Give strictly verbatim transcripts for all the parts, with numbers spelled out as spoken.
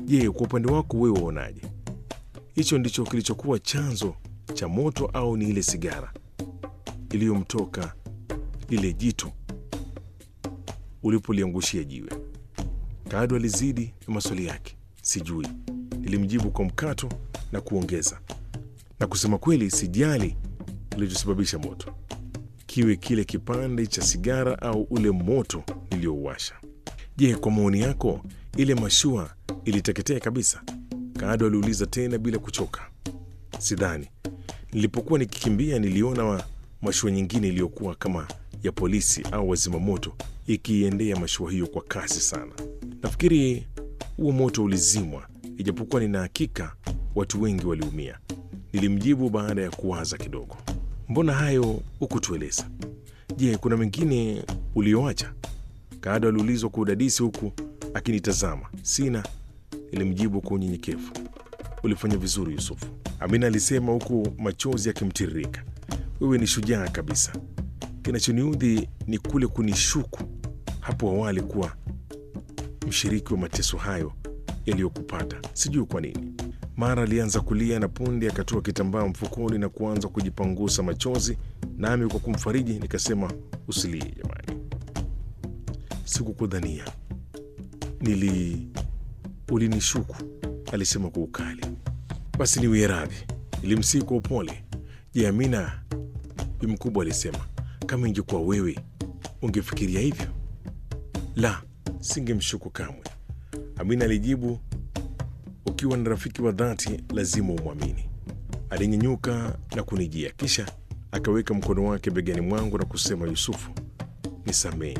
Je, kwa upande wako wewe waonaje? Hicho ndicho kilichokuwa chanzo cha moto au ni ile sigara iliyomtoka lile jito ulipoliangushia jiwe? Kaado alizidi na maswali yake. Sijui, nilimjibu kwa mkato na kuongeza, na kusema kweli sijali kilichosababisha moto, kiwe kile kipande cha sigara au ule moto niliouwasha. Je, kwa maoni yako ile mashua iliteketea kabisa? Kaado aliuliza tena bila kuchoka. Sidhani. Nilipokuwa nikikimbia niliona wa mashua nyingine iliyokuwa kama ya polisi au wazima moto ikiiendea mashua hiyo kwa kasi sana. Nafikiri huo moto ulizimwa, ijapokuwa nina hakika watu wengi waliumia, nilimjibu baada ya kuwaza kidogo. Mbona hayo hukutueleza? Je, kuna mengine ulioacha? Kaado aliulizwa kwa udadisi huku akinitazama. Sina, nilimjibu kwa unyenyekevu. Ulifanya vizuri Yusufu, Amina alisema huku machozi yakimtiririka. Wewe ni shujaa kabisa. Kinachoniudhi ni kule kunishuku hapo awali kuwa mshiriki wa mateso hayo yaliyokupata. Sijui kwa nini. Mara alianza kulia na punde akatoa kitambaa mfukoni na kuanza kujipangusa machozi, nami kwa kumfariji nikasema, usilie jamani, sikukudhania. Nili ulinishuku, alisema kwa ukali. Basi niwie radhi, nilimsihi kwa upole. Je, Amina, bi mkubwa alisema, kama ingekuwa wewe ungefikiria hivyo? La, singemshuku kamwe, Amina alijibu. Ukiwa na rafiki wa dhati lazima umwamini. Alinyenyuka na kunijia, kisha akaweka mkono wake begani mwangu na kusema, Yusufu, nisamehe.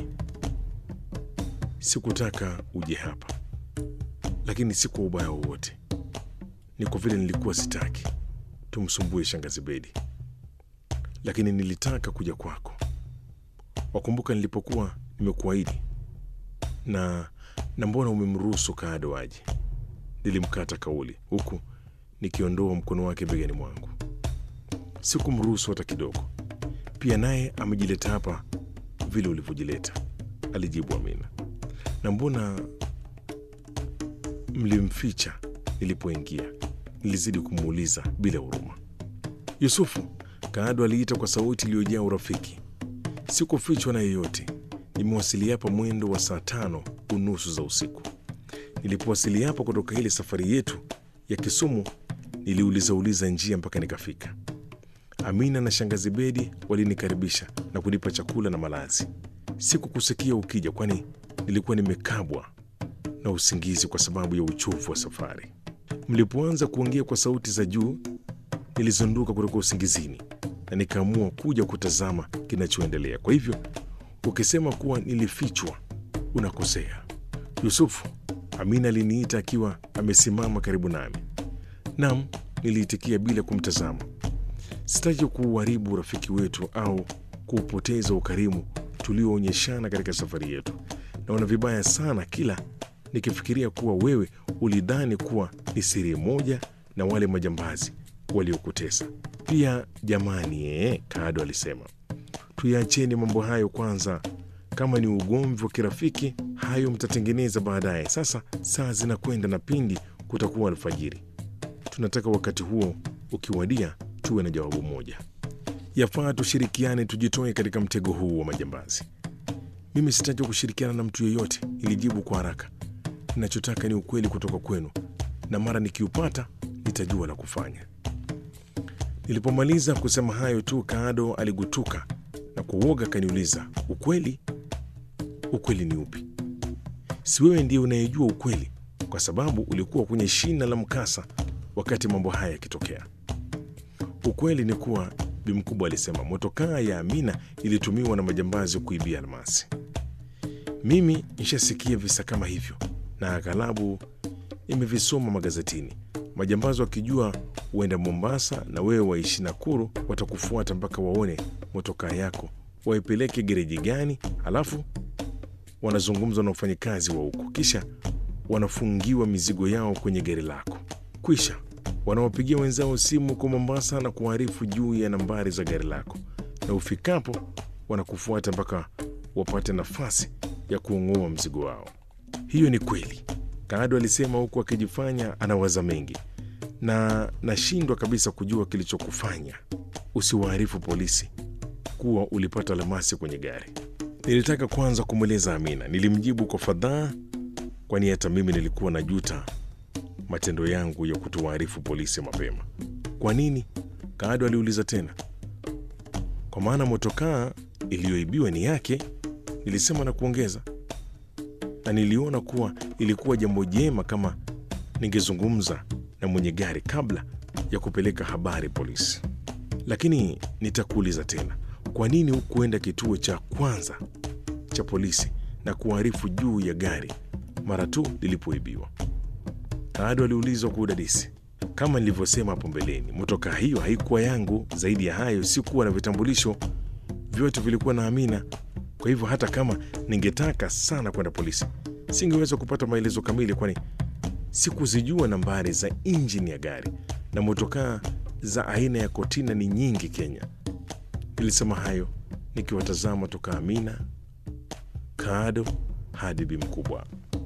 Sikutaka uje hapa, lakini si kwa ubaya wowote. Ni kwa vile nilikuwa sitaki tumsumbue shangazi Bedi, lakini nilitaka kuja kwako. Wakumbuka nilipokuwa nimekuahidi? Na na mbona umemruhusu Kaado aje? Nilimkata kauli huku nikiondoa mkono wake begani mwangu. Sikumruhusu hata kidogo. Pia naye amejileta hapa vile ulivyojileta, alijibu Amina. Na mbona mlimficha nilipoingia? Nilizidi kumuuliza bila huruma. Yusufu, Kaado aliita kwa sauti iliyojaa urafiki. Sikufichwa na yeyote. Nimewasili hapa mwendo wa saa tano unusu za usiku. Nilipowasili hapa kutoka ile safari yetu ya Kisumu, niliuliza uliza njia mpaka nikafika. Amina na shangazi Bedi walinikaribisha na kunipa chakula na malazi. Sikukusikia ukija, kwani nilikuwa nimekabwa na usingizi kwa sababu ya uchovu wa safari. Mlipoanza kuongea kwa sauti za juu, nilizunduka kutoka usingizini na nikaamua kuja kutazama kinachoendelea. Kwa hivyo ukisema kuwa nilifichwa, unakosea. Yusufu, Amina aliniita akiwa amesimama karibu nami. Naam, niliitikia bila kumtazama. Sitaki kuuharibu urafiki wetu au kuupoteza ukarimu tulioonyeshana katika safari yetu. Naona vibaya sana kila nikifikiria kuwa wewe ulidhani kuwa ni siri moja na wale majambazi waliokutesa. Pia jamani, ee, Kaado alisema, tuyaacheni mambo hayo kwanza. Kama ni ugomvi wa kirafiki, hayo mtatengeneza baadaye. Sasa saa zinakwenda na pindi kutakuwa alfajiri. Tunataka wakati huo ukiwadia tuwe na jawabu moja. Yafaa tushirikiane, tujitoe katika mtego huu wa majambazi. Mimi sitaki kushirikiana na mtu yeyote, nilijibu kwa haraka. Ninachotaka ni ukweli kutoka kwenu, na mara nikiupata nitajua la kufanya. Nilipomaliza kusema hayo tu, Kaado aligutuka na kwa uoga kaniuliza, ukweli? Ukweli ni upi? Si wewe ndiye unayejua ukweli, kwa sababu ulikuwa kwenye shina la mkasa wakati mambo haya yakitokea. Ukweli ni kuwa, bi mkubwa alisema, motokaa ya Amina ilitumiwa na majambazi kuibia almasi. Mimi nishasikia visa kama hivyo na aghalabu nimevisoma magazetini. Majambazi wakijua uenda Mombasa na wewe waishi Nakuru, watakufuata mpaka waone motokaa yako, waipeleke gereji gani, halafu wanazungumza na wafanyikazi wa huko, kisha wanafungiwa mizigo yao kwenye gari lako. Kwisha wanawapigia wenzao simu kwa Mombasa na kuarifu juu ya nambari za gari lako, na ufikapo wanakufuata mpaka wapate nafasi ya kuong'oa mzigo wao. Hiyo ni kweli, Kaado alisema huku akijifanya anawaza mengi. Na nashindwa kabisa kujua kilichokufanya usiwaarifu polisi kuwa ulipata almasi kwenye gari. Nilitaka kwanza kumweleza Amina. Nilimjibu kwa fadhaa, kwani hata mimi nilikuwa najuta matendo yangu ya kutowaarifu polisi mapema. Kwa nini? Kaado aliuliza tena. Kwa maana motokaa iliyoibiwa ni yake, nilisema na kuongeza. Na niliona kuwa ilikuwa jambo jema kama ningezungumza na mwenye gari kabla ya kupeleka habari polisi. Lakini nitakuuliza tena, kwa nini hukuenda kituo cha kwanza cha polisi na kuarifu juu ya gari mara tu lilipoibiwa? Kaado aliulizwa kwa udadisi. Kama nilivyosema hapo mbeleni, motokaa hiyo haikuwa yangu. Zaidi ya hayo, sikuwa na vitambulisho, vyote vilikuwa na Amina. Kwa hivyo hata kama ningetaka sana kwenda polisi, singeweza kupata maelezo kamili, kwani sikuzijua nambari za injini ya gari, na motokaa za aina ya Cortina ni nyingi Kenya. Nilisema hayo nikiwatazama toka Amina, Kaado hadi Bi Mkubwa.